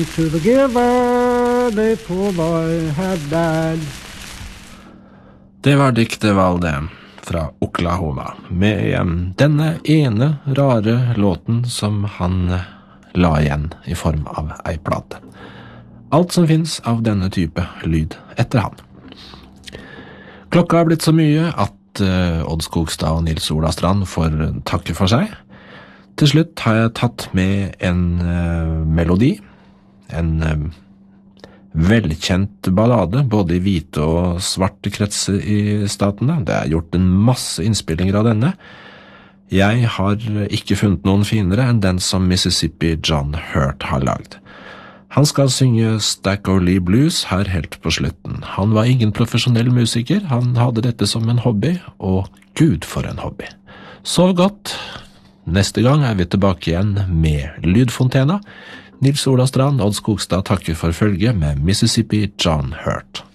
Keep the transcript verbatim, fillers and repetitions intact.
To the giver, the poor boy had died. Det var Dick Devalde fra Oklahoma, med um, denne ene rare låten som han uh, la igjen i form av ei plate. Alt som finnes av denne type lyd etter han. Klokka har blitt så mye at uh, Odd Skogstad og Nils Ola Strand får takke for seg. Til slutt har jeg tatt med en uh, melodi, en uh, velkjent ballade, både i hvite og svarte kretser i statene. Det er gjort en masse innspillinger av denne. Jeg har ikke funnet noen finere enn den som Mississippi John Hurt har lagd. Han skal synge Stack O'Lee Blues her helt på slutten. Han var ingen profesjonell musiker, han hadde dette som en hobby, og Gud for en hobby. Sov godt. Neste gang er vi tilbake igjen med Lydfontena. Nils Ola Strand, Odd Skogstad takker for følge med Mississippi John Hurt.